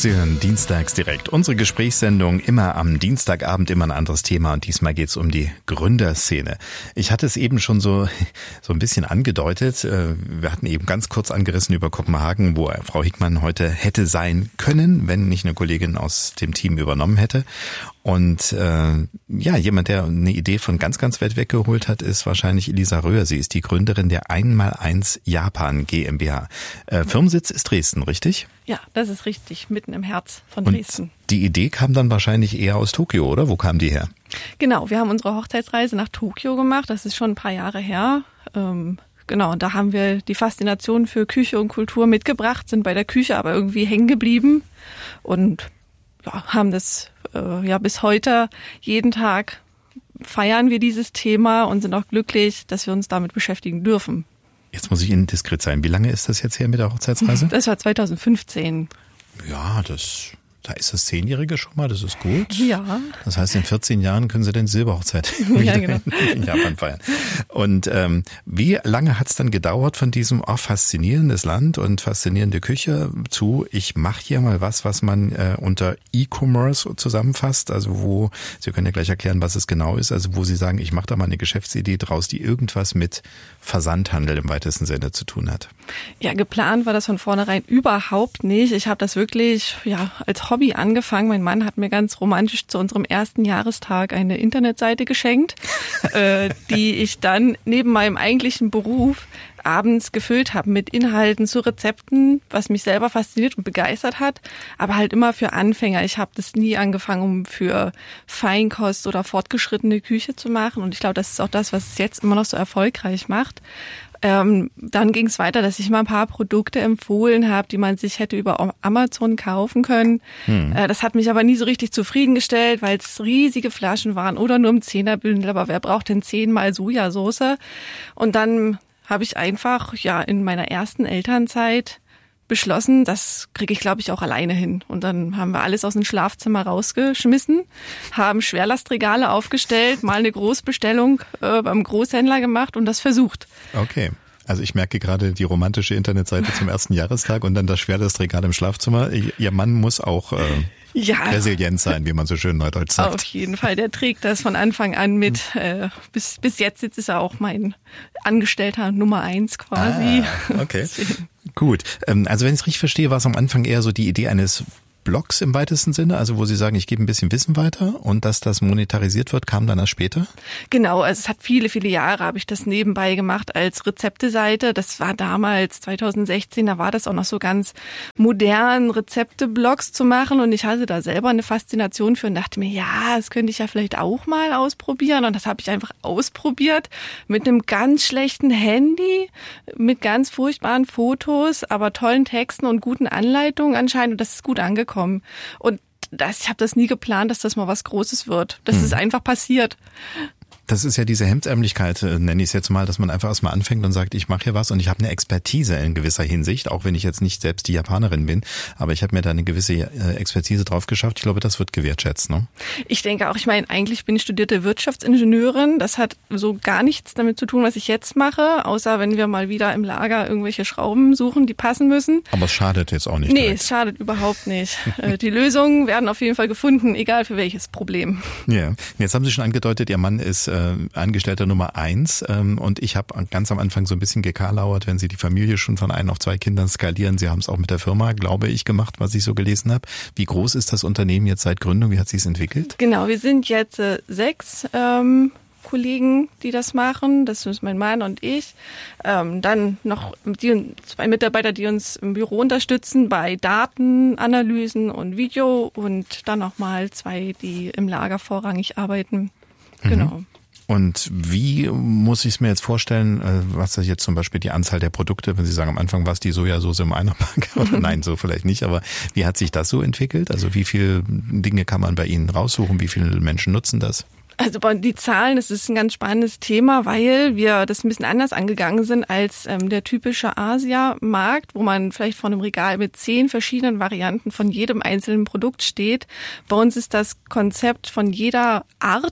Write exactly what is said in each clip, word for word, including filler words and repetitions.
Sie hören Dienstags direkt. Unsere Gesprächssendung immer am Dienstagabend, immer ein anderes Thema und diesmal geht es um die Gründerszene. Ich hatte es eben schon so, so ein bisschen angedeutet. Wir hatten eben ganz kurz angerissen über Kopenhagen, wo Frau Hickmann heute hätte sein können, wenn nicht eine Kollegin aus dem Team übernommen hätte. Und äh, ja, jemand, der eine Idee von ganz, ganz weit weggeholt hat, ist wahrscheinlich Elisa Röhr. Sie ist die Gründerin der eins mal eins Japan GmbH. Äh, Firmensitz ist Dresden, richtig? Ja, das ist richtig, mitten im Herz von Dresden. Und die Idee kam dann wahrscheinlich eher aus Tokio, oder? Wo kam die her? Genau, wir haben unsere Hochzeitsreise nach Tokio gemacht. Das ist schon ein paar Jahre her. Ähm, genau, da haben wir die Faszination für Küche und Kultur mitgebracht, sind bei der Küche aber irgendwie hängen geblieben und ja, haben das äh, ja bis heute jeden Tag feiern wir dieses Thema und sind auch glücklich, dass wir uns damit beschäftigen dürfen. Jetzt muss ich indiskret sein. Wie lange ist das jetzt her mit der Hochzeitsreise? Das war zwanzig fünfzehn. Ja, das, da ist das Zehnjährige schon mal, das ist gut. Ja. Das heißt, in vierzehn Jahren können Sie den Silberhochzeit wieder ja, genau. in Japan feiern. Und ähm, wie lange hat es dann gedauert von diesem oh, faszinierendes Land und faszinierende Küche zu, ich mache hier mal was, was man äh, unter E-Commerce zusammenfasst, also wo, Sie können ja gleich erklären, was es genau ist, also wo Sie sagen, ich mache da mal eine Geschäftsidee draus, die irgendwas mit Versandhandel im weitesten Sinne zu tun hat. Ja, geplant war das von vornherein überhaupt nicht. Ich habe das wirklich ja als Hobby angefangen. Mein Mann hat mir ganz romantisch zu unserem ersten Jahrestag eine Internetseite geschenkt, äh, die ich dann neben meinem eigentlichen Beruf abends gefüllt habe mit Inhalten zu Rezepten, was mich selber fasziniert und begeistert hat, aber halt immer für Anfänger. Ich habe das nie angefangen, um für Feinkost oder fortgeschrittene Küche zu machen und ich glaube, das ist auch das, was es jetzt immer noch so erfolgreich macht. Ähm, dann ging es weiter, dass ich mal ein paar Produkte empfohlen habe, die man sich hätte über Amazon kaufen können. Hm. Äh, das hat mich aber nie so richtig zufriedengestellt, weil es riesige Flaschen waren oder nur im Zehnerbündel. Aber wer braucht denn zehnmal Sojasauce? Und dann habe ich einfach ja in meiner ersten Elternzeit beschlossen, das kriege ich, glaube ich, auch alleine hin. Und dann haben wir alles aus dem Schlafzimmer rausgeschmissen, haben Schwerlastregale aufgestellt, mal eine Großbestellung äh, beim Großhändler gemacht und das versucht. Okay. Also ich merke gerade die romantische Internetseite zum ersten Jahrestag und dann das Schwerlastregal im Schlafzimmer. Ihr Mann muss auch äh, ja. resilient sein, wie man so schön neudeutsch sagt. Auf jeden Fall, der trägt das von Anfang an mit. Äh, bis, bis jetzt ist er auch mein Angestellter Nummer eins quasi. Ah, okay, gut. Also wenn ich es richtig verstehe, war es am Anfang eher so die Idee eines Blogs im weitesten Sinne, also wo Sie sagen, ich gebe ein bisschen Wissen weiter und dass das monetarisiert wird, kam dann erst später? Genau, also es hat viele, viele Jahre habe ich das nebenbei gemacht als Rezepteseite. Das war damals zwanzig sechzehn, da war das auch noch so ganz modern, Rezepte-Blogs zu machen und ich hatte da selber eine Faszination für und dachte mir, ja, das könnte ich ja vielleicht auch mal ausprobieren und das habe ich einfach ausprobiert mit einem ganz schlechten Handy, mit ganz furchtbaren Fotos, aber tollen Texten und guten Anleitungen anscheinend und das ist gut angekommen. Und das, ich habe das nie geplant, dass das mal was Großes wird. Das hm. ist einfach passiert. Das ist ja diese Hemdsärmlichkeit, nenne ich es jetzt mal, dass man einfach erstmal anfängt und sagt, ich mache hier was und ich habe eine Expertise in gewisser Hinsicht, auch wenn ich jetzt nicht selbst die Japanerin bin, aber ich habe mir da eine gewisse Expertise drauf geschafft. Ich glaube, das wird gewertschätzt, ne? Ich denke auch, ich meine, eigentlich bin ich studierte Wirtschaftsingenieurin. Das hat so gar nichts damit zu tun, was ich jetzt mache, außer wenn wir mal wieder im Lager irgendwelche Schrauben suchen, die passen müssen. Aber es schadet jetzt auch nicht. Nee, direkt. Es schadet überhaupt nicht. Die Lösungen werden auf jeden Fall gefunden, egal für welches Problem. Ja, jetzt haben Sie schon angedeutet, Ihr Mann ist äh, Angestellter Nummer eins ähm, und ich habe ganz am Anfang so ein bisschen gekarlauert, wenn Sie die Familie schon von ein auf zwei Kindern skalieren. Sie haben es auch mit der Firma, glaube ich, gemacht, was ich so gelesen habe. Wie groß ist das Unternehmen jetzt seit Gründung? Wie hat sich es entwickelt? Genau, wir sind jetzt äh, sechs ähm, Kollegen, die das machen. Das ist mein Mann und ich. Ähm, dann noch die, zwei Mitarbeiter, die uns im Büro unterstützen bei Datenanalysen und Video und dann nochmal zwei, die im Lager vorrangig arbeiten. Genau. Mhm. Und wie muss ich es mir jetzt vorstellen, was ist jetzt zum Beispiel die Anzahl der Produkte, wenn Sie sagen, am Anfang war es die Sojasauce im Einerpack oder nein, so vielleicht nicht, aber wie hat sich das so entwickelt? Also wie viele Dinge kann man bei Ihnen raussuchen, wie viele Menschen nutzen das? Also die Zahlen, das ist ein ganz spannendes Thema, weil wir das ein bisschen anders angegangen sind als ähm, der typische Asia-Markt, wo man vielleicht vor einem Regal mit zehn verschiedenen Varianten von jedem einzelnen Produkt steht. Bei uns ist das Konzept von jeder Art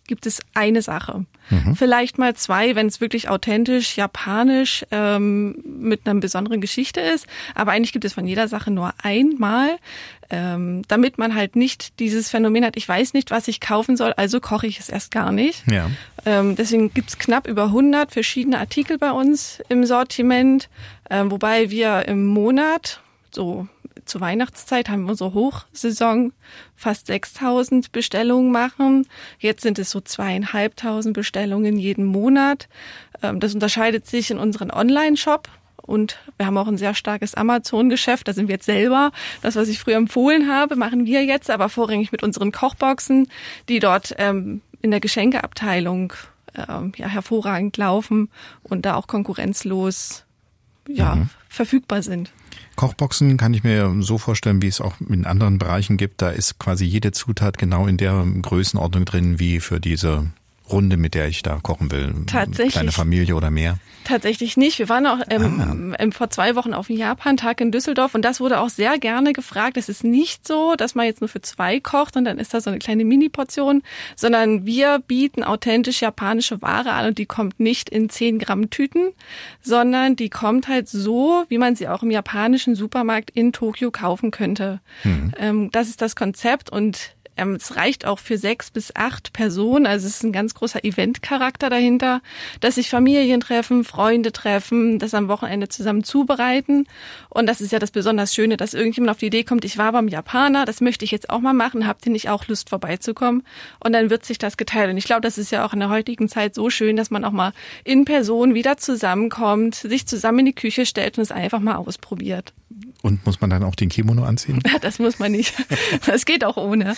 gibt es eine Sache. Mhm. Vielleicht mal zwei, wenn es wirklich authentisch, japanisch, ähm, mit einer besonderen Geschichte ist. Aber eigentlich gibt es von jeder Sache nur einmal, ähm, damit man halt nicht dieses Phänomen hat, ich weiß nicht, was ich kaufen soll, also koche ich es erst gar nicht. Ja. Ähm, deswegen gibt's knapp über hundert verschiedene Artikel bei uns im Sortiment, ähm, wobei wir im Monat, so zur Weihnachtszeit haben wir unsere Hochsaison, fast sechstausend Bestellungen machen. Jetzt sind es so zweieinhalbtausend Bestellungen jeden Monat. Das unterscheidet sich in unserem Online-Shop. Und wir haben auch ein sehr starkes Amazon-Geschäft. Da sind wir jetzt selber. Das, was ich früher empfohlen habe, machen wir jetzt, aber vorrangig mit unseren Kochboxen, die dort ähm, in der Geschenkeabteilung ähm, ja, hervorragend laufen und da auch konkurrenzlos ja, mhm. verfügbar sind. Kochboxen kann ich mir so vorstellen, wie es auch in anderen Bereichen gibt. Da ist quasi jede Zutat genau in der Größenordnung drin, wie für diese Runde, mit der ich da kochen will. Tatsächlich. Kleine Familie oder mehr? Tatsächlich nicht. Wir waren auch ähm, ah. vor zwei Wochen auf dem Japan-Tag in Düsseldorf und das wurde auch sehr gerne gefragt. Es ist nicht so, dass man jetzt nur für zwei kocht und dann ist da so eine kleine Mini-Portion, sondern wir bieten authentisch japanische Ware an und die kommt nicht in zehn Gramm Tüten, sondern die kommt halt so, wie man sie auch im japanischen Supermarkt in Tokio kaufen könnte. Hm. Ähm, das ist das Konzept und es reicht auch für sechs bis acht Personen, also es ist ein ganz großer Eventcharakter dahinter, dass sich Familien treffen, Freunde treffen, das am Wochenende zusammen zubereiten und das ist ja das besonders Schöne, dass irgendjemand auf die Idee kommt, ich war beim Japaner, das möchte ich jetzt auch mal machen, habt ihr nicht auch Lust vorbeizukommen? Und dann wird sich das geteilt und ich glaube, das ist ja auch in der heutigen Zeit so schön, dass man auch mal in Person wieder zusammenkommt, sich zusammen in die Küche stellt und es einfach mal ausprobiert. Und muss man dann auch den Kimono anziehen? Das muss man nicht. Das geht auch ohne.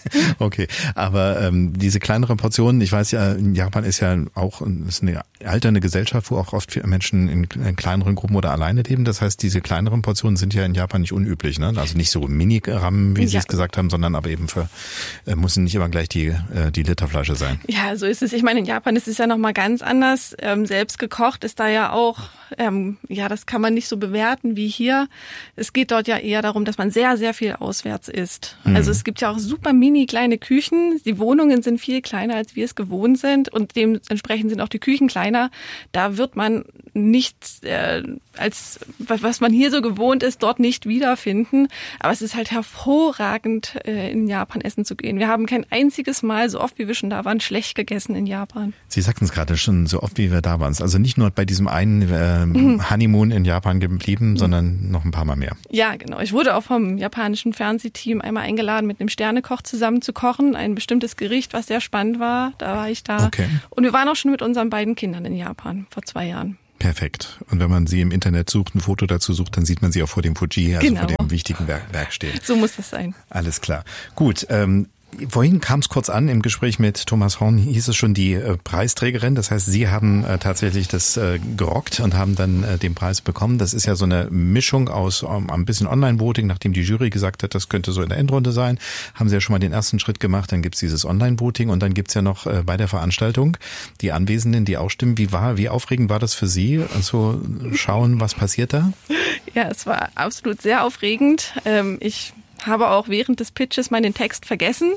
Okay, aber ähm, diese kleinere Portionen, ich weiß ja, in Japan ist ja auch ist eine alternde Gesellschaft, wo auch oft viele Menschen in, in kleineren Gruppen oder alleine leben. Das heißt, diese kleineren Portionen sind ja in Japan nicht unüblich, ne? Also nicht so Mini-Gramm, wie ja. Sie es gesagt haben, sondern aber eben für äh, müssen nicht immer gleich die äh, die Literflasche sein. Ja, so ist es. Ich meine, in Japan ist es ja noch mal ganz anders. Ähm, selbst gekocht ist da ja auch, ähm, ja, das kann man nicht so bewerten wie hier. Es geht dort ja eher darum, dass man sehr, sehr viel auswärts isst. Mhm. Also es gibt ja auch super mini kleine Küchen. Die Wohnungen sind viel kleiner, als wir es gewohnt sind und dementsprechend sind auch die Küchen kleiner. Da wird man nichts, äh, als was man hier so gewohnt ist, dort nicht wiederfinden. Aber es ist halt hervorragend, äh, in Japan essen zu gehen. Wir haben kein einziges Mal, so oft wie wir schon da waren, schlecht gegessen in Japan. Sie sagten es gerade schon, so oft wie wir da waren. Also nicht nur bei diesem einen äh, mhm. Honeymoon in Japan geblieben, mhm. sondern noch ein paar Mal mehr. Ja, genau. Ich wurde auch vom japanischen Fernsehteam einmal eingeladen, mit einem Sternekoch zusammen zu kochen. Ein bestimmtes Gericht, was sehr spannend war. Da war ich da. Okay. Und wir waren auch schon mit unseren beiden Kindern in Japan vor zwei Jahren. Perfekt. Und wenn man sie im Internet sucht, ein Foto dazu sucht, dann sieht man sie auch vor dem Fuji, also genau. vor dem wichtigen Werk, Werk stehen. So muss das sein. Alles klar. Gut, ähm, vorhin kam es kurz an, im Gespräch mit Thomas Horn hieß es schon die äh, Preisträgerin. Das heißt, Sie haben äh, tatsächlich das äh, gerockt und haben dann äh, den Preis bekommen. Das ist ja so eine Mischung aus ähm, ein bisschen Online-Voting, nachdem die Jury gesagt hat, das könnte so in der Endrunde sein. Haben Sie ja schon mal den ersten Schritt gemacht, dann gibt's dieses Online-Voting und dann gibt's ja noch äh, bei der Veranstaltung die Anwesenden, die auch stimmen. Wie war, wie aufregend war das für Sie? Also schauen, was passiert da? Ja, es war absolut sehr aufregend. Ähm, ich habe auch während des Pitches meinen Text vergessen.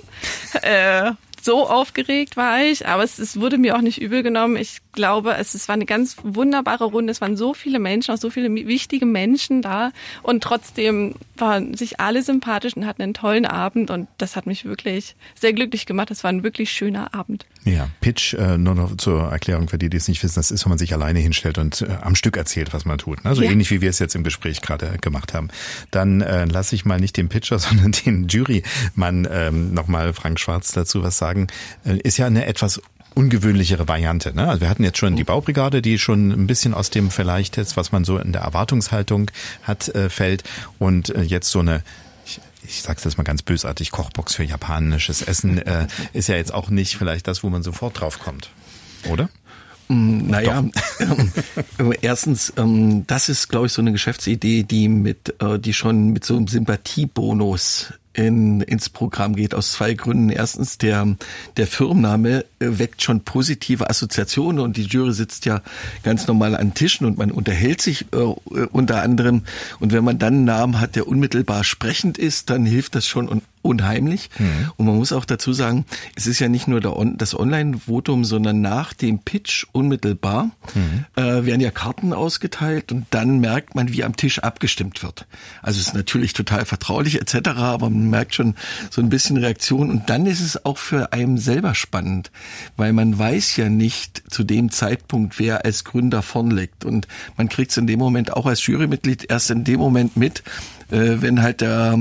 Äh, so aufgeregt war ich, aber es, es wurde mir auch nicht übel genommen. Ich glaube, es, es war eine ganz wunderbare Runde. Es waren so viele Menschen, auch so viele wichtige Menschen da und trotzdem waren sich alle sympathisch und hatten einen tollen Abend und das hat mich wirklich sehr glücklich gemacht. Es war ein wirklich schöner Abend. Ja, Pitch, äh, nur noch zur Erklärung für die, die es nicht wissen, das ist, wenn man sich alleine hinstellt und äh, am Stück erzählt, was man tut. Ne? So ja. Ähnlich wie wir es jetzt im Gespräch gerade gemacht haben. Dann äh, lasse ich mal nicht den Pitcher, sondern den Jurymann ähm, nochmal Frank Schwarz dazu was sagen. Äh, ist ja eine etwas ungewöhnlichere Variante. Ne? Also wir hatten jetzt schon die Baubrigade, die schon ein bisschen aus dem vielleicht jetzt, was man so in der Erwartungshaltung hat, äh, fällt. Und äh, jetzt so eine, ich, ich sag's jetzt mal ganz bösartig, Kochbox für japanisches Essen äh, ist ja jetzt auch nicht vielleicht das, wo man sofort drauf kommt. Oder? Naja, ähm, erstens, ähm, das ist, glaube ich, so eine Geschäftsidee, die mit, äh, die schon mit so einem Sympathiebonus in, ins Programm geht, aus zwei Gründen. Erstens, der, der Firmenname weckt schon positive Assoziationen und die Jury sitzt ja ganz normal an Tischen und man unterhält sich äh, unter anderem. Und wenn man dann einen Namen hat, der unmittelbar sprechend ist, dann hilft das schon unheimlich. Mhm. Und man muss auch dazu sagen, es ist ja nicht nur der On- das Online-Votum, sondern nach dem Pitch unmittelbar mhm. äh, werden ja Karten ausgeteilt und dann merkt man, wie am Tisch abgestimmt wird. Also es ist natürlich total vertraulich et cetera, aber man merkt schon so ein bisschen Reaktion und dann ist es auch für einen selber spannend, weil man weiß ja nicht zu dem Zeitpunkt, wer als Gründer vorn liegt und man kriegt es in dem Moment auch als Jurymitglied erst in dem Moment mit, äh, wenn halt der,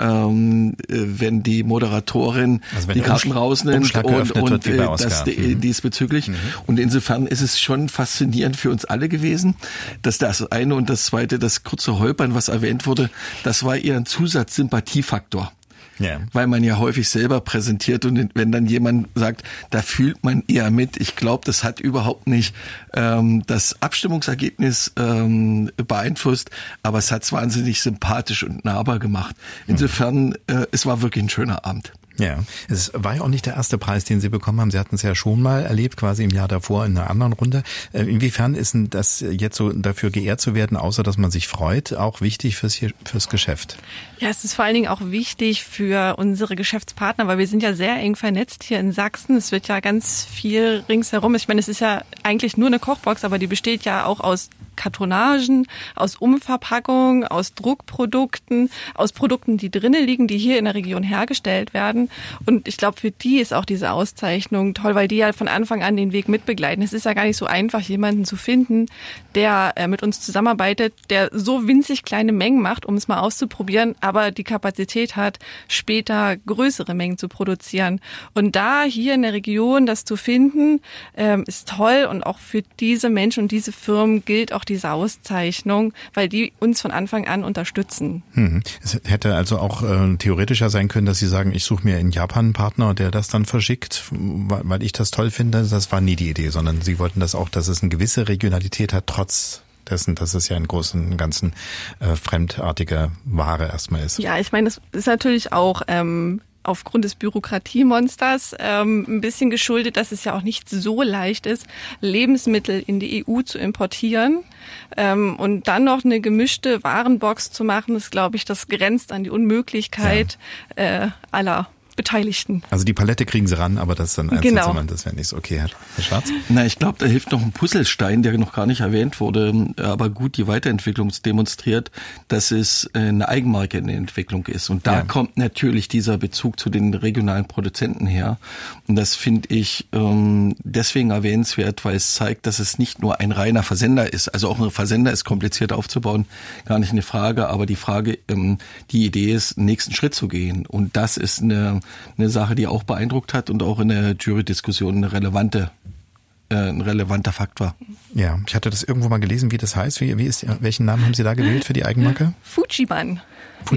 ähm, wenn die Moderatorin also wenn die Karten rausnimmt und, und äh, das mhm. diesbezüglich. Mhm. Und insofern ist es schon faszinierend für uns alle gewesen, dass das eine und das zweite, das kurze Holpern, was erwähnt wurde, das war eher ein Zusatzsympathiefaktor. Ja. Weil man ja häufig selber präsentiert und wenn dann jemand sagt, da fühlt man eher mit. Ich glaube, das hat überhaupt nicht ähm, das Abstimmungsergebnis ähm, beeinflusst, aber es hat es wahnsinnig sympathisch und nahbar gemacht. Insofern, äh, es war wirklich ein schöner Abend. Ja, es war ja auch nicht der erste Preis, den Sie bekommen haben. Sie hatten es ja schon mal erlebt, quasi im Jahr davor in einer anderen Runde. Inwiefern ist denn das jetzt so dafür geehrt zu werden, außer dass man sich freut, auch wichtig fürs, fürs Geschäft? Ja, es ist vor allen Dingen auch wichtig für unsere Geschäftspartner, weil wir sind ja sehr eng vernetzt hier in Sachsen. Es wird ja ganz viel ringsherum. Ich meine, es ist ja eigentlich nur eine Kochbox, aber die besteht ja auch aus Kartonagen, aus Umverpackungen, aus Druckprodukten, aus Produkten, die drinnen liegen, die hier in der Region hergestellt werden. Und ich glaube, für die ist auch diese Auszeichnung toll, weil die ja von Anfang an den Weg mitbegleiten. Es ist ja gar nicht so einfach, jemanden zu finden, der äh, mit uns zusammenarbeitet, der so winzig kleine Mengen macht, um es mal auszuprobieren, aber die Kapazität hat, später größere Mengen zu produzieren. Und da hier in der Region das zu finden, ähm, ist toll. Und auch für diese Menschen und diese Firmen gilt auch diese Auszeichnung, weil die uns von Anfang an unterstützen. Hm. Es hätte also auch äh, theoretischer sein können, dass Sie sagen, ich suche mir in Japan einen Partner, der das dann verschickt, weil ich das toll finde. Das war nie die Idee, sondern Sie wollten das auch, dass es eine gewisse Regionalität hat, trotz dessen, dass es ja in großen und ganzen äh, fremdartige Ware erstmal ist. Ja, ich meine, das ist natürlich auch ähm, aufgrund des Bürokratiemonsters ähm, ein bisschen geschuldet, dass es ja auch nicht so leicht ist, Lebensmittel in die E U zu importieren. Ähm, und dann noch eine gemischte Warenbox zu machen, ist, glaube ich, das grenzt an die Unmöglichkeit ja. äh, aller Beteiligten. Also die Palette kriegen Sie ran, aber das ist dann genau. Einzelzimmer, das wäre nicht so okay, Herr Schwarz. Na, ich glaube, da hilft noch ein Puzzlestein, der noch gar nicht erwähnt wurde, aber gut die Weiterentwicklung demonstriert, dass es eine Eigenmarke in der Entwicklung ist. Und da ja. kommt natürlich dieser Bezug zu den regionalen Produzenten her. Und das finde ich ähm, deswegen erwähnenswert, weil es zeigt, dass es nicht nur ein reiner Versender ist. Also auch ein Versender ist kompliziert aufzubauen, gar nicht eine Frage. Aber die Frage, ähm, die Idee ist, den nächsten Schritt zu gehen. Und das ist eine eine Sache, die auch beeindruckt hat und auch in der Jury-Diskussion eine relevante, äh, ein relevanter Fakt war. Ja, ich hatte das irgendwo mal gelesen, wie das heißt. Wie, wie ist, welchen Namen haben Sie da gewählt für die Eigenmarke? Fujiban. Fujiban.